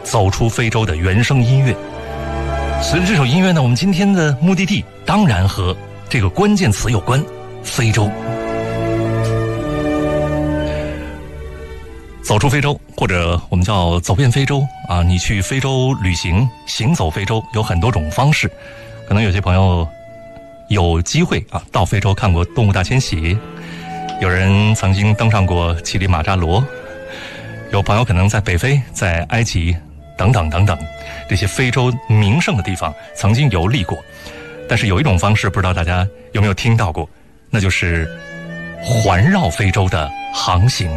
走出非洲的原声音乐。随着这首音乐呢，我们今天的目的地当然和这个关键词有关，非洲。走出非洲，或者我们叫走遍非洲啊，你去非洲旅行，行走非洲有很多种方式。可能有些朋友有机会啊到非洲看过动物大迁徙，有人曾经登上过乞力马扎罗，有朋友可能在北非、在埃及等等等等这些非洲名胜的地方曾经游历过。但是有一种方式不知道大家有没有听到过，那就是环绕非洲的航行。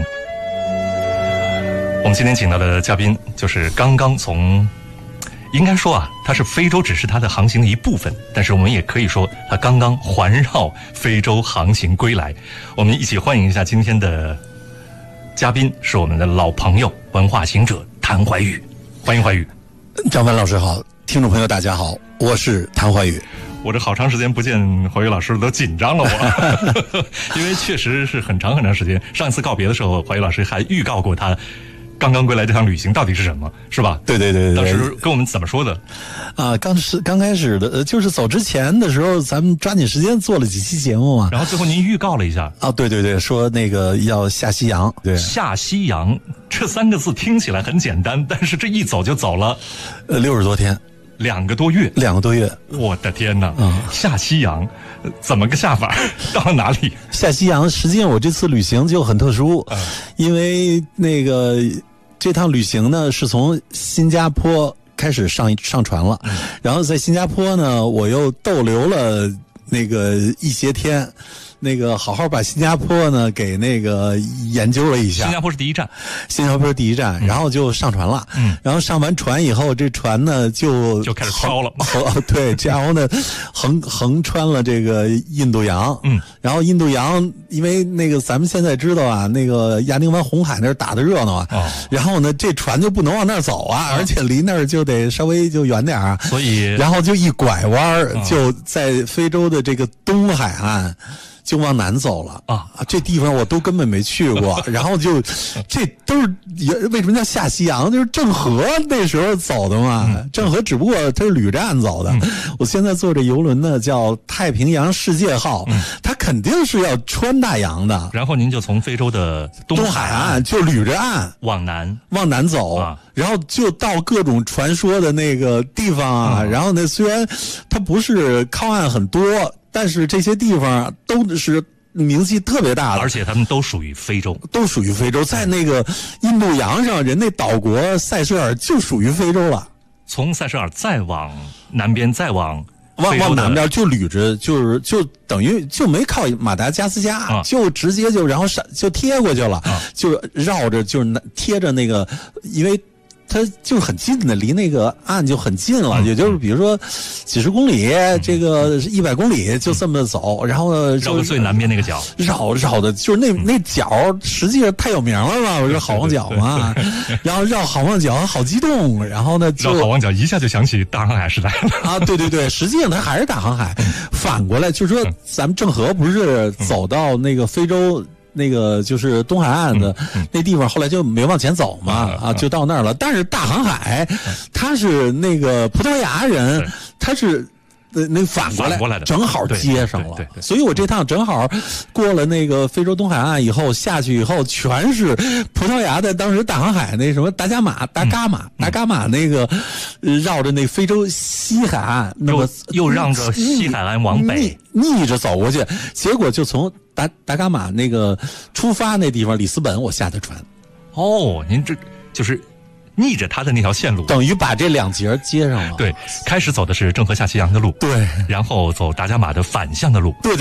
我们今天请到的嘉宾就是刚刚从，应该说啊，他是非洲只是他的航行的一部分，但是我们也可以说他刚刚环绕非洲航行归来。我们一起欢迎一下今天的嘉宾，是我们的老朋友文化行者谭怀宇。欢迎怀宇。 张帆老师好，听众朋友大家好，我是谭怀宇。 我这好长时间不见怀宇老师都紧张了我因为确实是很长很长时间，上一次告别的时候怀宇老师还预告过他刚刚归来这趟旅行到底是什么，是吧？ 对对对对， 当时跟我们怎么说的？ 啊，刚开始的，就是走之前的时候，咱们抓紧时间做了几期节目嘛。 然后最后您预告了一下啊，对对对，说那个要下西洋。对， 下西洋这3个字听起来很简单，但是这一走就走了 60多天 ，2个多月。 2个多月， 我的天哪！下西洋怎么个下法？到了哪里？ 下西洋，实际上我这次旅行就很特殊，因为那个这趟旅行呢是从新加坡开始上船了，然后在新加坡呢我又逗留了那个一些天，那个好好把新加坡呢给那个研究了一下。 新加坡是第一站， 新加坡是第一站，然后就上船了。然后上完船以后，这船呢就开始飘了。 对，然后呢横穿了这个印度洋。然后印度洋，因为那个咱们现在知道啊，那个亚丁湾红海那儿打得热闹啊。然后呢，这船就不能往那儿走啊，而且离那儿就得稍微就远点啊。 所以，然后就一拐弯，就在非洲的这个东海岸。就往南走了这地方我都根本没去过，然后就这都是为什么叫下西洋？就是郑和那时候走的嘛，郑和只不过他是旅站走的。我现在坐这游轮呢，叫太平洋世界号，它肯定是要穿大洋的。 然后您就从非洲的东海岸就捋着岸往南走然后就到各种传说的那个地方啊。然后呢，虽然它不是靠岸很多，但是这些地方都是名气特别大的， 而且他们都属于非洲， 在那个印度洋上，人那岛国塞舌尔就属于非洲了。从塞舌尔再往南边，再往南边就捋着，就等于就没靠马达加斯加，就直接就然后就贴过去了，就绕着就是贴着那个，因为它就是很近的，离那个岸就很近了，也就是比如说几十公里，这个100公里就这么走，然后呢绕到最南边那个角， 绕的就是那角实际上太有名了嘛，我说好望角嘛，然后绕好望角好激动，然后呢绕好望角一下就想起大航海时代了啊，对对对，实际上它还是大航海，反过来就是说咱们郑和不是走到那个非洲。那个就是东海岸的那地方，后来就没往前走嘛，就到那儿了。但是大航海，他是那个葡萄牙人，他是那反过来的，正好接上了。所以我这趟正好过了那个非洲东海岸以后，下去以后全是葡萄牙在当时大航海那什么达伽马那个绕着那非洲西海岸，那么又让着西海岸往北逆着走过去，结果就从达伽马那个出发那地方里斯本我下的船。 您这就是逆着他的那条线路， 等于把这2节接上了。 对，开始走的是郑和下西洋的路， 对， 然后走达伽马的反向的路。 对。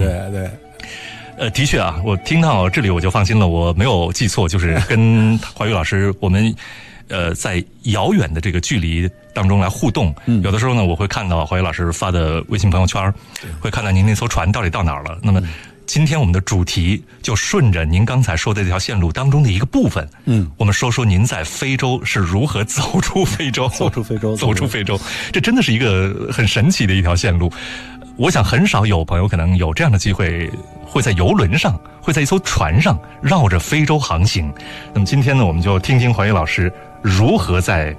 的确啊，我听到这里我就放心了，我没有记错，就是跟怀宇老师我们在遥远的这个距离当中来互动。有的时候呢，我会看到怀宇老师发的微信朋友圈，会看到您那艘船到底到哪儿了。那么今天我们的主题就顺着您刚才说的这条线路当中的一个部分，我们说说您在非洲是如何走出非洲，这真的是一个很神奇的一条线路。我想很少有朋友可能有这样的机会，会在游轮上，会在一艘船上绕着非洲航行。那么今天呢，我们就听听怀宇老师如何在